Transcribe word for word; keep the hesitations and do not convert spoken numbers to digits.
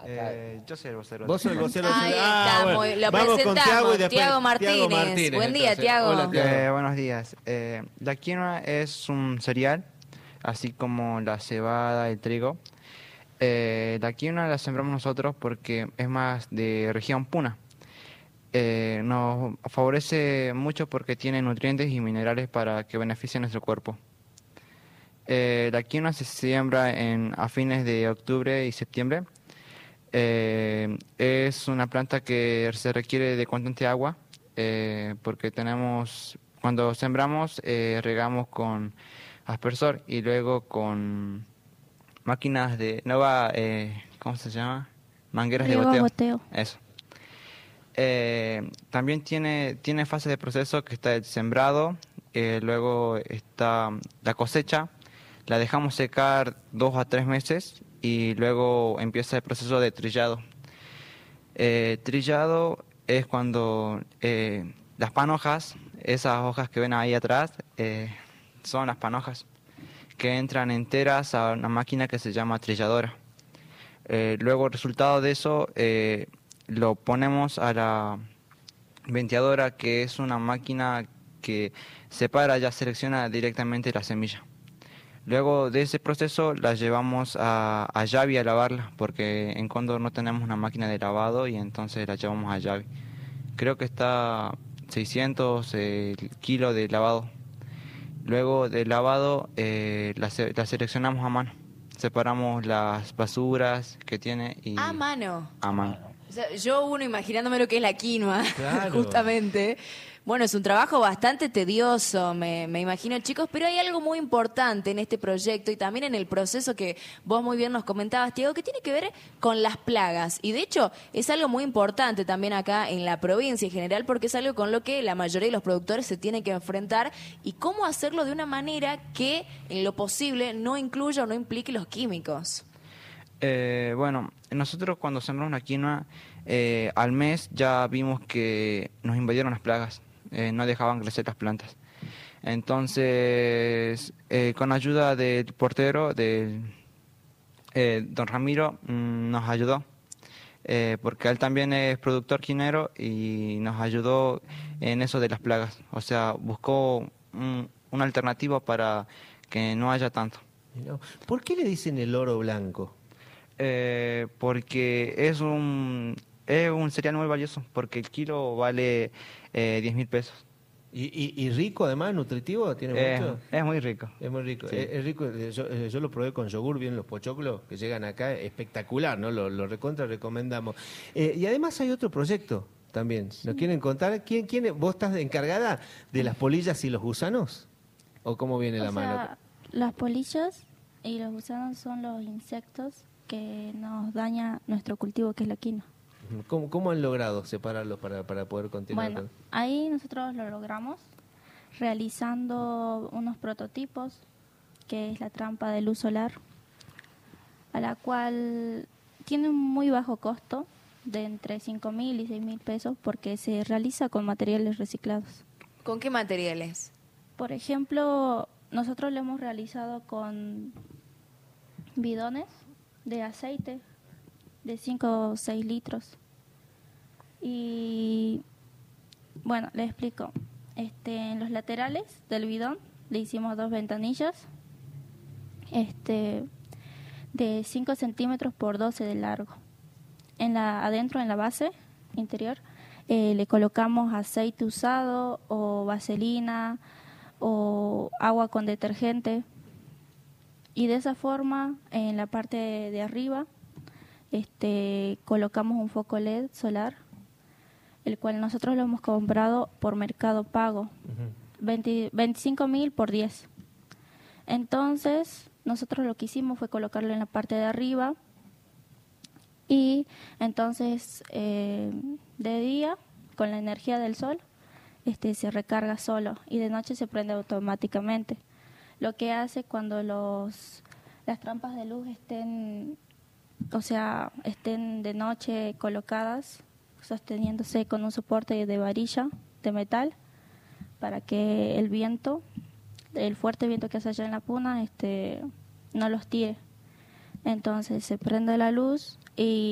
Eh, yo soy el vocero. Vos sos el vocero. Ahí Ah, está, bueno. muy- lo Vamos con presentamos, Tiago y después Tiago Martínez. Tiago Martínez, Buen día, entonces. Tiago. Hola, Tiago. Eh, buenos días. Eh, la quinoa es un cereal, así como la cebada, el trigo. Eh, la quinoa la sembramos nosotros porque es más de región Puna. Eh, nos favorece mucho porque tiene nutrientes y minerales para que beneficie nuestro cuerpo. Eh, la quinoa se siembra en, a fines de octubre y septiembre. Eh, es una planta que se requiere de constante agua eh, porque tenemos, cuando sembramos, eh, regamos con aspersor y luego con máquinas de nueva, eh, ¿cómo se llama? Mangueras de Riego a goteo. goteo. Eso. Eh, también tiene, tiene fase de proceso que está el sembrado, eh, luego está la cosecha, la dejamos secar dos a tres meses y luego empieza el proceso de trillado. Eh, trillado es cuando eh, las panojas, esas hojas que ven ahí atrás, eh, son las panojas que entran enteras a una máquina que se llama trilladora. Eh, luego, el resultado de eso, eh, lo ponemos a la venteadora, que es una máquina que separa, ya selecciona directamente la semilla. Luego de ese proceso la llevamos a, a Yavi a lavarla, porque en Cóndor no tenemos una máquina de lavado y entonces la llevamos a Yavi. Creo que está seiscientos eh, kilos de lavado. Luego del lavado eh, la, se- la seleccionamos a mano. Separamos las basuras que tiene y A mano. a mano. O sea, yo uno imaginándome lo que es la quinoa, Claro. justamente. Bueno, es un trabajo bastante tedioso, me, me imagino, chicos, pero hay algo muy importante en este proyecto y también en el proceso que vos muy bien nos comentabas, Tiago, que tiene que ver con las plagas. Y de hecho, es algo muy importante también acá en la provincia en general, porque es algo con lo que la mayoría de los productores se tienen que enfrentar y cómo hacerlo de una manera que, en lo posible, no incluya o no implique los químicos. Eh, bueno, nosotros cuando sembramos la quinoa, eh, al mes ya vimos que nos invadieron las plagas, eh, no dejaban crecer las plantas. Entonces, eh, con ayuda del portero, del eh, don Ramiro, mm, nos ayudó, eh, porque él también es productor quinero y nos ayudó en eso de las plagas. O sea, buscó un- una alternativa para que no haya tanto. No. ¿Por qué le dicen el oro blanco? Eh, porque es un es un cereal muy valioso, porque el kilo vale eh, diez mil pesos. ¿Y, y, y rico además, nutritivo? ¿Tiene Eh, mucho? es muy rico. Es muy rico. Sí. Es, es rico. eh, Yo, eh, yo lo probé con yogur, bien los pochoclos que llegan acá, espectacular, ¿no? Lo, lo recontra recomendamos. Eh, y además hay otro proyecto también. ¿Nos quieren contar? ¿Quién, quién, es- ¿Vos estás encargada de las polillas y los gusanos? ¿O cómo viene la O mano? sea, las polillas y los gusanos son los insectos que nos daña nuestro cultivo, que es la quinoa. ¿Cómo, cómo han logrado separarlos para, para poder continuar? Bueno, con- ahí nosotros lo logramos realizando unos prototipos, que es la trampa de luz solar, a la cual tiene un muy bajo costo, de entre cinco mil y seis mil pesos, porque se realiza con materiales reciclados. ¿Con qué materiales? Por ejemplo, nosotros lo hemos realizado con bidones de aceite de cinco o seis litros. Y bueno, les explico. Este, en los laterales del bidón le hicimos dos ventanillas este, de cinco centímetros por doce de largo. En la, adentro, en la base interior, eh, le colocamos aceite usado o vaselina o agua con detergente. Y de esa forma, en la parte de, de arriba, este, colocamos un foco L E D solar, el cual nosotros lo hemos comprado por Mercado Pago, veinte, veinticinco mil por diez. Entonces, nosotros lo que hicimos fue colocarlo en la parte de arriba y entonces eh, de día, con la energía del sol, este, se recarga solo y de noche se prende automáticamente. Lo que hace cuando los las trampas de luz estén, o sea, estén de noche colocadas, sosteniéndose con un soporte de varilla de metal, para que el viento, el fuerte viento que hace allá en la puna, este, no los tire. Entonces se prende la luz y